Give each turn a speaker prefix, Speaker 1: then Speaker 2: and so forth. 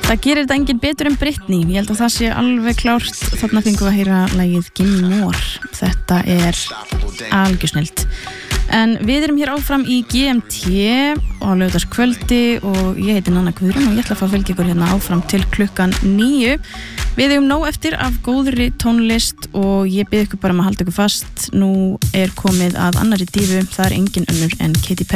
Speaker 1: Það gerir þetta engin betur en Britney. Ég held að það sé alveg klárt. Þarna fengum við að heyra lagið Gimme More. Þetta er algjör snilld. En við erum hér áfram í GMT á laugardagskvöldi og ég heiti Nanna Guðrún og ég ætla að fá að fylgja ykkur hérna áfram til klukkan 9. Við eigum nóg eftir af góðri tónlist og ég bið ykkur bara að halda ykkur fast. Nú er komið að annarri dífu. Það er engin önnur en Katy Perry.